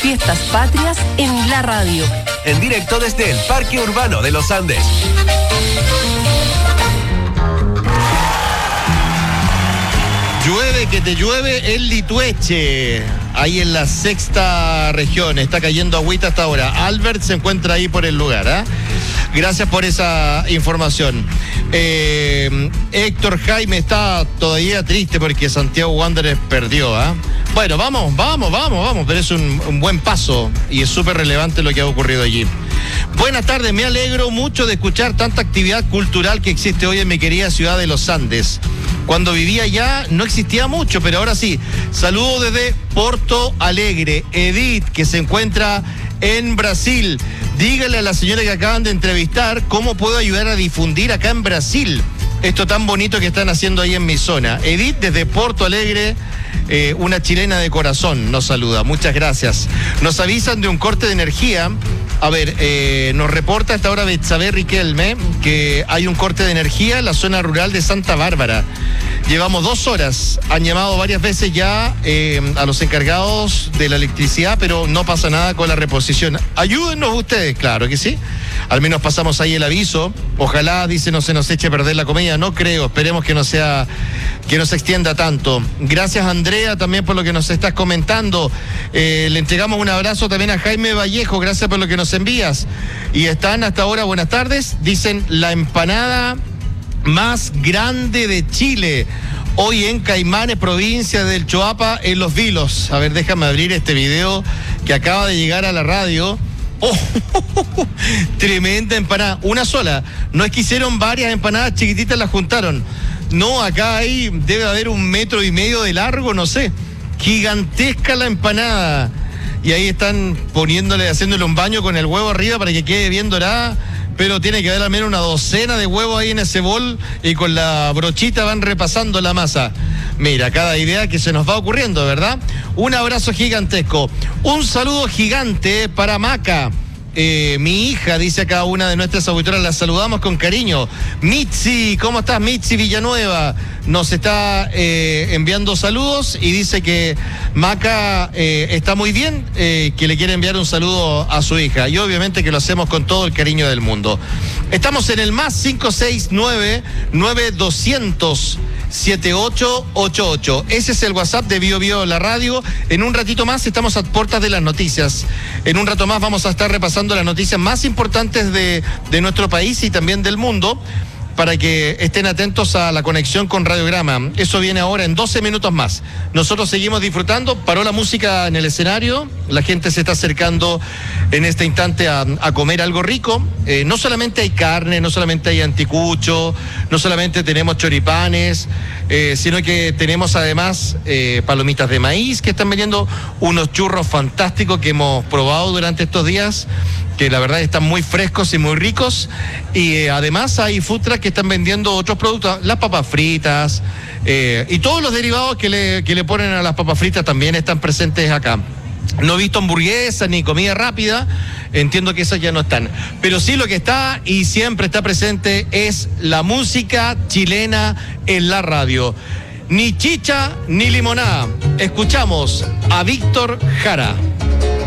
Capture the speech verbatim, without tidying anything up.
Fiestas Patrias en la radio. En directo desde el Parque Urbano de los Andes. Llueve que te llueve en Litueche, ahí en la sexta región. Está cayendo agüita hasta ahora. Albert se encuentra ahí por el lugar, ¿eh? Gracias por esa información. Eh, Héctor Jaime está todavía triste porque Santiago Wanderers perdió, ¿eh? Bueno, vamos, vamos, vamos, vamos, pero es un, un buen paso y es súper relevante lo que ha ocurrido allí. Buenas tardes, me alegro mucho de escuchar tanta actividad cultural que existe hoy en mi querida ciudad de los Andes. Cuando vivía allá no existía mucho, pero ahora sí. Saludos desde Porto Alegre. Edith, que se encuentra en Brasil. Dígale a la señora que acaban de entrevistar cómo puedo ayudar a difundir acá en Brasil esto tan bonito que están haciendo ahí en mi zona. Edith, desde Porto Alegre, eh, una chilena de corazón, nos saluda. Muchas gracias. Nos avisan de un corte de energía. A ver, eh, nos reporta a esta hora Betsabe Riquelme que hay un corte de energía en la zona rural de Santa Bárbara. Llevamos dos horas, han llamado varias veces ya eh, a los encargados de la electricidad, pero no pasa nada con la reposición. Ayúdennos ustedes, claro que sí. Al menos pasamos ahí el aviso. Ojalá, dice, no se nos eche a perder la comida. No creo, esperemos que no sea, que no se extienda tanto. Gracias, Andrea, también por lo que nos estás comentando. Eh, le entregamos un abrazo también a Jaime Vallejo, gracias por lo que nos envías. Y están hasta ahora, buenas tardes, dicen la empanada más grande de Chile, hoy en Caimanes, provincia del Choapa, en Los Vilos. A ver, déjame abrir este video que acaba de llegar a la radio. ¡Oh! Tremenda empanada, una sola. No es que hicieron varias empanadas chiquititas, las juntaron. No, acá hay, debe haber un metro y medio de largo, no sé. Gigantesca la empanada. Y ahí están poniéndole, haciéndole un baño con el huevo arriba para que quede bien dorada. Pero tiene que haber al menos una docena de huevos ahí en ese bol y con la brochita van repasando la masa. Mira, cada idea que se nos va ocurriendo, ¿verdad? Un abrazo gigantesco. Un saludo gigante para Maca. Eh, mi hija, dice acá una de nuestras auditoras, la saludamos con cariño. Mitzi, ¿cómo estás, Mitzi Villanueva? Nos está eh, enviando saludos y dice que Maca eh, está muy bien, eh, que le quiere enviar un saludo a su hija. Y obviamente que lo hacemos con todo el cariño del mundo. Estamos en el más cinco seis nueve, nueve doscientos, siete ocho ocho ocho. Ese es el WhatsApp de Bio Bio La Radio. En un ratito más estamos a puertas de las noticias. En un rato más vamos a estar repasando las noticias más importantes de, de nuestro país y también del mundo, para que estén atentos a la conexión con Radiograma. Eso viene ahora en doce minutos más. Nosotros seguimos disfrutando. Paró la música en el escenario. La gente se está acercando en este instante a, a comer algo rico. Eh, no solamente hay carne, no solamente hay anticucho, no solamente tenemos choripanes, eh, sino que tenemos además eh, palomitas de maíz que están vendiendo, unos churros fantásticos que hemos probado durante estos días, que la verdad están muy frescos y muy ricos. Y eh, además hay food trucks que están vendiendo otros productos, las papas fritas, eh, y todos los derivados que le, que le ponen a las papas fritas también están presentes acá. No he visto hamburguesas ni comida rápida, entiendo que esas ya no están. Pero sí lo que está y siempre está presente es la música chilena en la radio. Ni chicha ni limonada. Escuchamos a Víctor Jara.